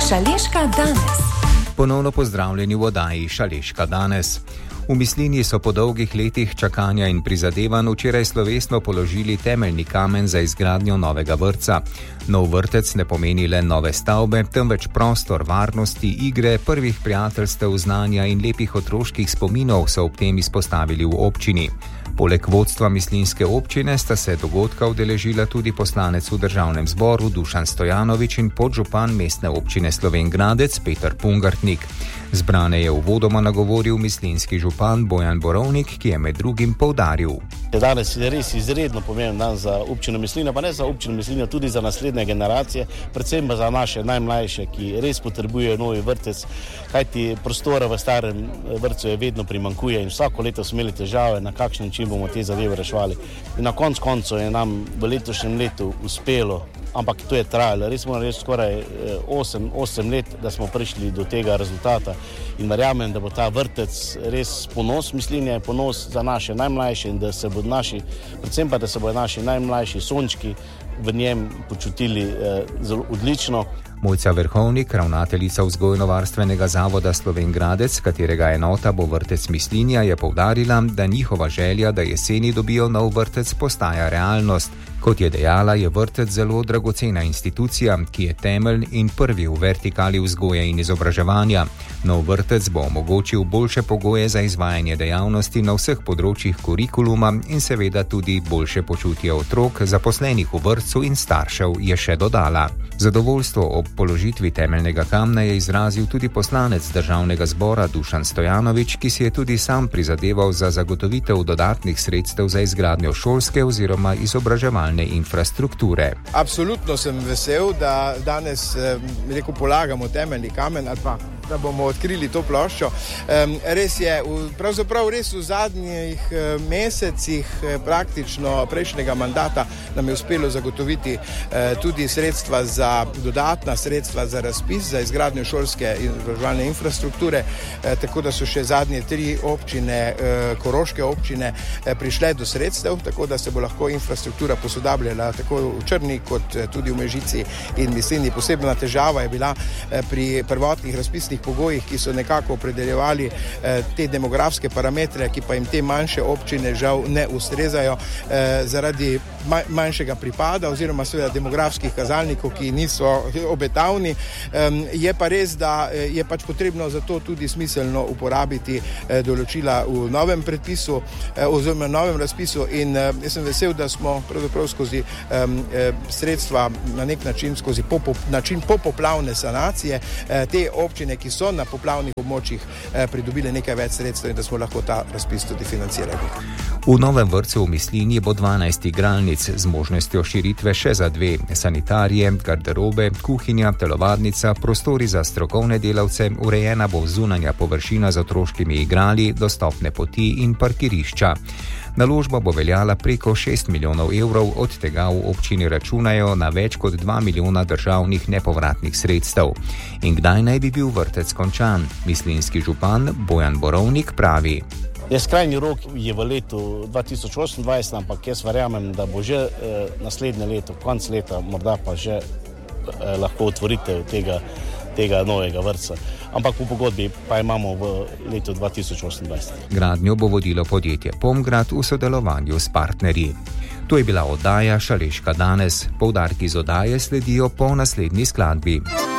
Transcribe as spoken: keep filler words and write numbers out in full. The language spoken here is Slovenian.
Šaleška danes. Ponovno pozdravljeni v oddaji Šaleška danes. V Mislinji so po dolgih letih čakanja in prizadevanj včeraj slovesno položili temeljni kamen za izgradnjo novega vrtca. Nov vrtec ne pomeni le nove stavbe, temveč prostor varnosti, igre, prvih prijateljstev, znanja in lepih otroških spominov, so ob tem izpostavili v občini. Poleg vodstva mislinjske občine sta se dogodka udeležila tudi poslanec v državnem zboru Dušan Stojanovič in podžupan mestne občine Slovenj Gradec Peter Pungartnik. Zbrane je uvodoma nagovoril mislinjski župan Bojan Borovnik, ki je med drugim poudaril. Danes je res izredno pomemben dan za občino Mislinja, pa ne za občino Mislinja, tudi za naslednje generacije, predvsem pa za naše najmlajše, ki res potrebujejo novi vrtec, kajti prostora v starem vrtcu je vedno primanjkuje in vsako leto smo imeli težave, na kakšen način bomo te zadeve reševali. In na koncu koncev je nam v letošnjem letu uspelo, ampak to je trajalo, res moram reči skoraj osem let, da smo prišli do tega rezultata in verjamem, da bo ta vrtec res ponos Mislinja, ponos za naše najmlajše in da se bodo naši, predvsem pa da se bodo naši najmlajši sončki v njem počutili eh, zelo odlično. Mojca Verhovnik, ravnateljica vzgojno-varstvenega zavoda Slovenj Gradec, katerega enota bo vrtec Mislinja, je poudarila, da njihova želja, da jeseni dobijo nov vrtec, postaja realnost. Kot je dejala, je vrtec zelo dragocena institucija, ki je temelj in prvi v vertikali vzgoje in izobraževanja. Nov vrtec bo omogočil boljše pogoje za izvajanje dejavnosti na vseh področjih kurikuluma in seveda tudi boljše počutje otrok, zaposlenih v vrtcu in staršev, je še dodala. Zadovoljstvo ob položitvi temeljnega kamna je izrazil tudi poslanec državnega zbora Dušan Stojanovič, ki si je tudi sam prizadeval za zagotovitev dodatnih sredstev za izgradnjo šolske oziroma izobraževalne infrastrukture. Absolutno sem vesel, da danes rekel, polagamo temeljni kamen ali pa da bomo odkrili to ploščo. Res je, pravzaprav res v zadnjih mesecih praktično prejšnjega mandata nam je uspelo zagotoviti tudi sredstva za dodatna sredstva za razpis, za izgradnjo šolske in izobraževalne infrastrukture, tako da so še zadnje tri občine, koroške občine, prišle do sredstev, tako da se bo lahko infrastruktura posodabljala tako v Črni kot tudi v Mežici in Mislinji. Posebna težava je bila pri prvotnih razpisnih pogojih, ki so nekako opredeljevali eh, te demografske parametre, ki pa jim te manjše občine žal ne ustrezajo eh, zaradi ma- manjšega pripada oziroma seveda demografskih kazalnikov, ki niso obetavni. Um, je pa res, da je pač potrebno za to tudi smiselno uporabiti eh, določila v novem predpisu eh, oziroma novem razpisu in eh, jaz sem vesel, da smo pravzaprav skozi eh, sredstva na nek način, skozi popop, način popoplavne sanacije eh, te občine, ki so na poplavnih območjih eh, pridobile nekaj več sredstev in da smo lahko ta razpis tudi financirali. V novem vrtcu v Mislinji bo dvanajst igralnic z možnostjo širitve še za dve, sanitarije, garderobe, kuhinja, telovadnica, prostori za strokovne delavce, urejena bo zunanja površina z otroškimi igrali, dostopne poti in parkirišča. Naložba bo veljala preko šest milijonov evrov, od tega v občini računajo na več kot dva milijona državnih nepovratnih sredstev. In kdaj naj bi bil vrtec končan? Mislinjski župan Bojan Borovnik pravi. Je skrajni rok je v letu dva tisoč osemindvajset, ampak jaz verjamem, da bo že eh, naslednje leto, konc leta, morda pa že eh, lahko otvoritev tega, tega novega vrtca. Ampak v pogodbi pa imamo v letu dva tisoč osemindvajset. Gradnjo bo vodilo podjetje Pomgrad v sodelovanju s partnerji. To je bila oddaja Šaleška danes. Poudarki z oddaje sledijo po naslednji skladbi.